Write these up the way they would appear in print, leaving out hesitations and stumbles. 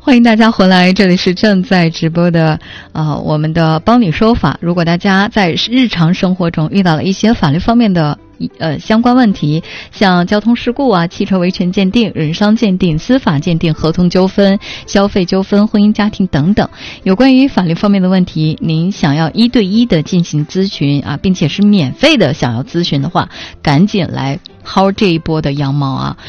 欢迎大家回来，这里是正在直播的我们的帮你说法。如果大家在日常生活中遇到了一些法律方面的相关问题，像交通事故啊、汽车维权鉴定、人伤鉴定、司法鉴定、合同纠纷、消费纠纷、婚姻家庭等等，有关于法律方面的问题，您想要1对1的进行咨询啊，并且是免费的想要咨询的话，赶紧来薅这一波的羊毛啊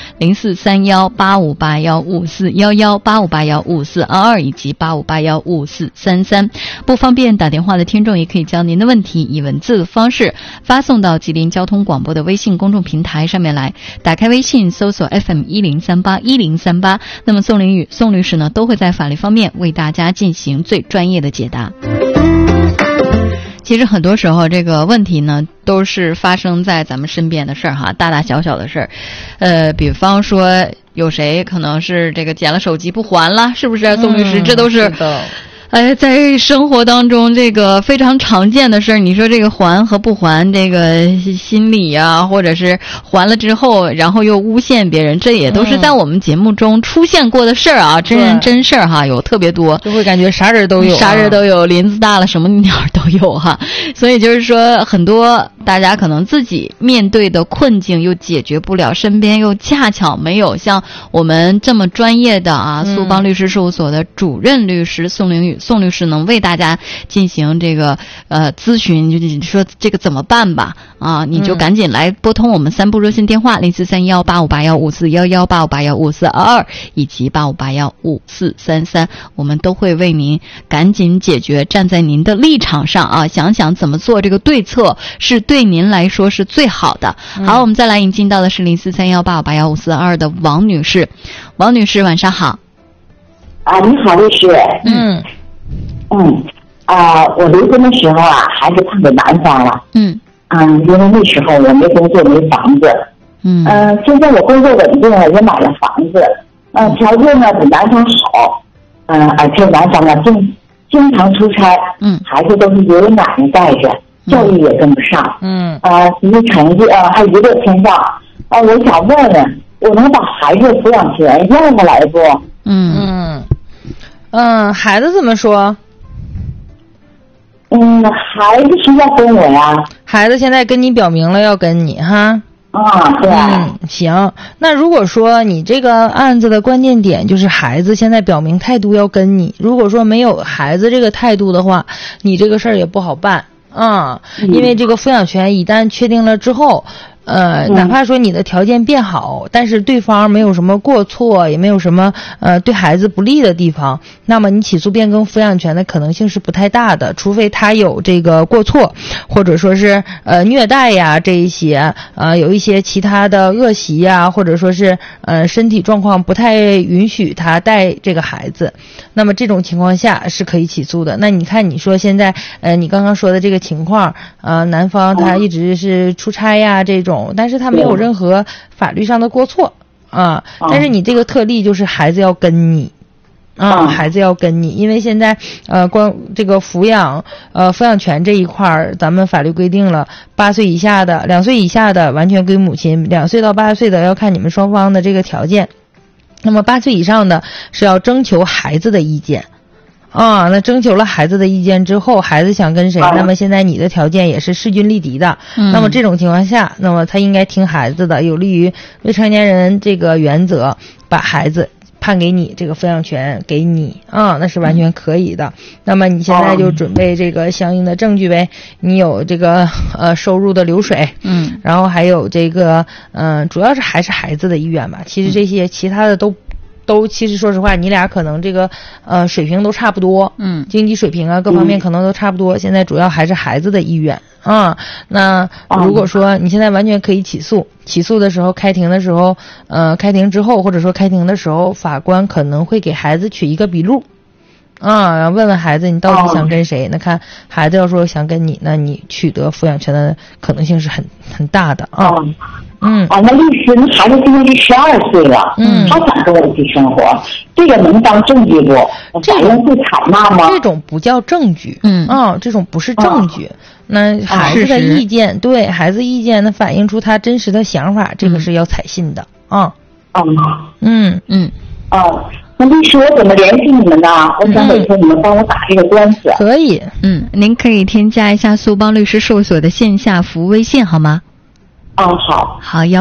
！04318581541185815422以及85815433，不方便打电话的听众也可以将您的问题以文字的方式发送到吉林交通广播的微信公众平台上面来。打开微信搜索 FM10381038，那么宋律师呢都会在法律方面为大家进行最专业的解答。其实很多时候这个问题呢都是发生在咱们身边的事儿哈，大大小小的事儿。比方说有谁可能是这个捡了手机不还了，是不是宋律师？这都是在生活当中这个非常常见的事儿。你说这个还和不还，这个心理啊，或者是还了之后然后又诬陷别人，这也都是在我们节目中出现过的事儿啊，真人真事儿哈，有特别多， 就会感觉啥人都有， 啥人都有，林子大了什么鸟都有哈。所以就是说，很多大家可能自己面对的困境又解决不了，身边又恰巧没有像我们这么专业的苏邦律师事务所的主任律师宋凌宇宋律师能为大家进行这个咨询，就是说这个怎么办吧啊，你就赶紧来拨通我们3部热线电话04318581541185815422以及85815433，我们都会为您赶紧解决，站在您的立场上啊，想想怎么做这个对策是对您来说是最好的。好，我们再来引进到的是043185815422的王女士。王女士晚上好。 你好律师。我离婚的时候啊，还是判给男方了。因为那时候我没工作没房子。现在我工作稳定了，也买了房子。条件呢比男方好。而且男方呢经常出差。孩子都是爷爷奶奶带着，教育也跟不上。学习成绩还一个偏上。我想问问，我能把孩子抚养权要回来不？ 孩子怎么说？ 孩子是要跟我呀。 孩子现在跟你表明了要跟你哈。 对。 行，那如果说你这个案子的关键点就是孩子现在表明态度要跟你，如果说没有孩子这个态度的话，你这个事儿也不好办因为这个抚养权一旦确定了之后，哪怕说你的条件变好，但是对方没有什么过错，也没有什么对孩子不利的地方，那么你起诉变更抚养权的可能性是不太大的，除非他有这个过错，或者说是虐待呀这一些，有一些其他的恶习呀，或者说是身体状况不太允许他带这个孩子，那么这种情况下是可以起诉的。那你看你说现在你刚刚说的这个情况，男方他一直是出差呀这种，但是他没有任何法律上的过错但是你这个特例就是孩子要跟你孩子要跟你，因为现在光这个抚养权这一块咱们法律规定了，8岁以下的2岁以下的完全归母亲，2岁到8岁的要看你们双方的这个条件，那么8岁以上的是要征求孩子的意见那征求了孩子的意见之后，孩子想跟谁，那么现在你的条件也是势均力敌的，那么这种情况下，那么他应该听孩子的，有利于未成年人这个原则，把孩子判给你，这个抚养权给你那是完全可以的。那么你现在就准备这个相应的证据呗，你有这个收入的流水然后还有这个主要是还是孩子的意愿吧，其实这些其他的都其实说实话，你俩可能这个水平都差不多，经济水平啊各方面可能都差不多，现在主要还是孩子的意愿那如果说你现在完全可以起诉的时候，开庭的时候开庭之后或者说开庭的时候，法官可能会给孩子取一个笔录然后问问孩子你到底想跟谁，那看孩子要说想跟你，那你取得抚养权的可能性是很大的那律师，那孩子现在是12岁了，他想跟我一起生活，这个能当证据不？法院会采纳吗？ 这种不叫证据，这种不是证据。那孩子的意见，对孩子意见，那反映出他真实的想法，这个是要采信的那律师，我怎么联系你们呢？我想委托你们帮我打这个官司。 可以， 您可以添加一下苏邦律师事务所的线下服务微信好吗？ 好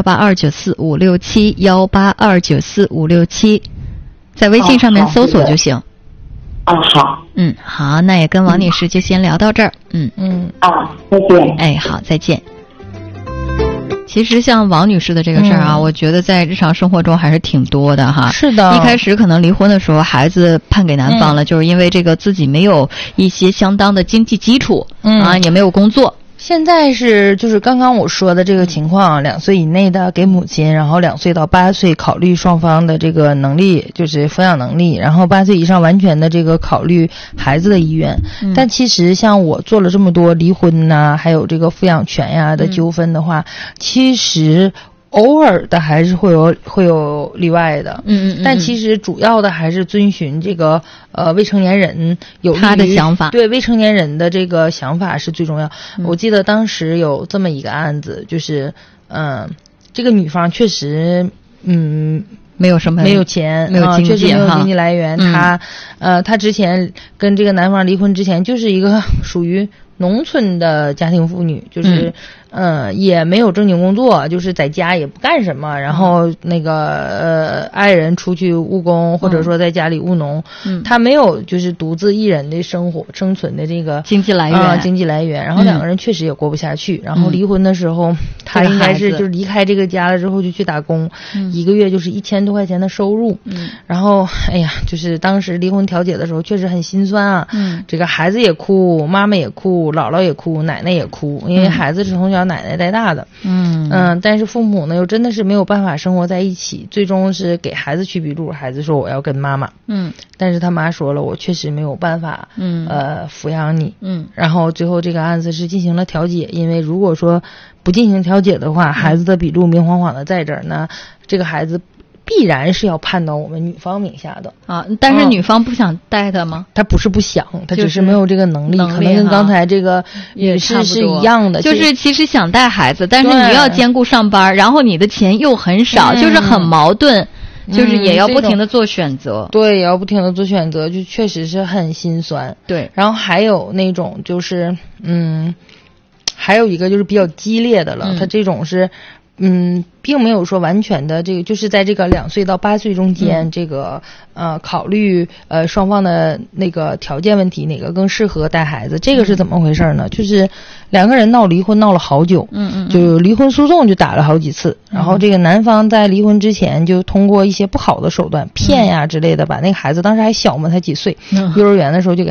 18294567182945671，在微信上面搜索就行。 好。 好，那也跟王女士就先聊到这儿。 再见。 哎，好，再见。其实像王女士的这个事儿啊，我觉得在日常生活中还是挺多的哈。 是的。 一开始可能离婚的时候，孩子判给男方了，就是因为这个自己没有一些相当的经济基础，也没有工作。 现在就是刚刚我说的这个情况，2岁以内的给母亲，然后2岁到8岁考虑双方的这个能力，就是抚养能力，然后8岁以上完全的这个考虑孩子的意愿。但其实像我做了这么多离婚呐，还有这个抚养权呀的纠纷的话，其实偶尔的还是会有例外的，但其实主要的还是遵循这个未成年人有他的想法， 对未成年人的这个想法是最重要。我记得当时有这么一个案子，就是这个女方确实没有钱， 没有经济， 确实没有经济来源。她之前跟这个男方离婚之前，就是一个属于农村的家庭妇女，就是也没有正经工作，就是在家也不干什么，然后那个爱人出去务工，或者说在家里务农，她没有就是独自一人的生存的这个经济来源， 然后2个人确实也过不下去，然后离婚的时候，她应该是就是离开这个家了之后就去打工，1个月就是1000多块钱的收入，然后哎呀，就是当时离婚调解的时候确实很心酸啊，这个孩子也哭，妈妈也哭，姥姥也哭，奶奶也哭，因为孩子是从小奶奶带大的，但是父母呢又真的是没有办法生活在一起，最终是给孩子取笔录，孩子说我要跟妈妈，但是他妈说了我确实没有办法抚养你，然后最后这个案子是进行了调解，因为如果说不进行调解的话，孩子的笔录明晃晃的在这儿呢，这个孩子必然是要判到我们女方名下的但是女方不想带他吗？ 她不是不想，她只是没有这个能力，可能跟刚才这个女士是一样的， 就是其实想带孩子，但是你要兼顾上班，然后你的钱又很少，就是很矛盾，就是也要不停的做选择。 对，也要不停的做选择，就确实是很心酸。 对， 然后还有那种就是还有一个就是比较激烈的了，他这种是并没有说完全的这个，就是在这个2岁到8岁中间，这个考虑双方的那个条件问题，哪个更适合带孩子，这个是怎么回事呢？就是2个人闹离婚闹了好久，就离婚诉讼就打了好几次，然后这个男方在离婚之前就通过一些不好的手段骗呀之类的，把那个孩子当时还小嘛，才几岁，幼儿园的时候就给